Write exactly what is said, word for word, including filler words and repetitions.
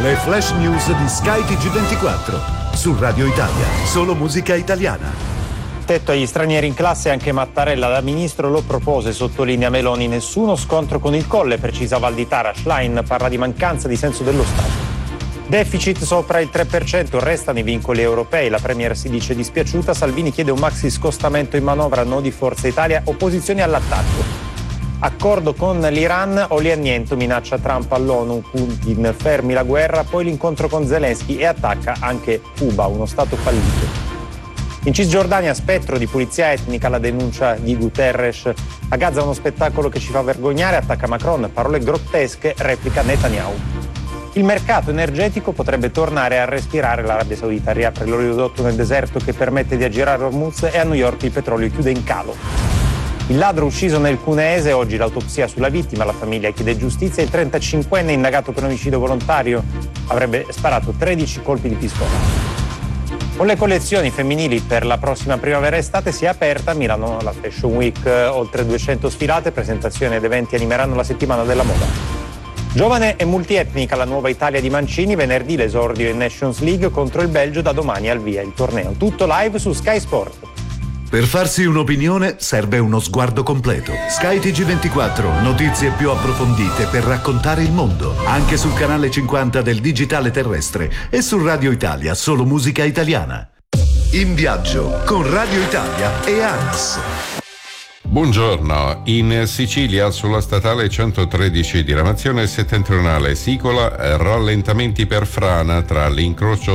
Le flash news di Sky T G ventiquattro. Su Radio Italia, solo musica italiana. Tetto agli stranieri in classe, anche Mattarella da ministro lo propose, sottolinea Meloni. Nessuno scontro con il Colle, precisa Valditara. Schlein parla di mancanza di senso dello Stato. Deficit sopra il tre per cento, restano i vincoli europei. La Premier si dice dispiaciuta, Salvini chiede un maxi scostamento in manovra, no di Forza Italia, opposizioni all'attacco. Accordo con l'Iran, o lì anniento, minaccia Trump all'ONU, Putin fermi la guerra, poi l'incontro con Zelensky e attacca anche Cuba, uno stato fallito. In Cisgiordania, spettro di pulizia etnica, la denuncia di Guterres. A Gaza uno spettacolo che ci fa vergognare, attacca Macron, parole grottesche, replica Netanyahu. Il mercato energetico potrebbe tornare a respirare, l'Arabia Saudita riapre l'oleodotto nel deserto che permette di aggirare Hormuz e a New York il petrolio chiude in calo. Il ladro ucciso nel Cuneese, oggi l'autopsia sulla vittima, la famiglia chiede giustizia. Il trentacinquenne indagato per omicidio volontario avrebbe sparato tredici colpi di pistola. Con le collezioni femminili per la prossima primavera-estate si è aperta a Milano la Fashion Week, oltre duecento sfilate, presentazioni ed eventi animeranno la settimana della moda. Giovane e multietnica la nuova Italia di Mancini, venerdì l'esordio in Nations League contro il Belgio, da domani al via il torneo. Tutto live su Sky Sport. Per farsi un'opinione serve uno sguardo completo. Sky T G ventiquattro, notizie più approfondite per raccontare il mondo. Anche sul canale cinquanta del digitale terrestre e su Radio Italia, solo musica italiana. In viaggio con Radio Italia e A N S. Buongiorno, in Sicilia sulla statale centotredici diramazione settentrionale Sicola, rallentamenti per frana tra l'incrocio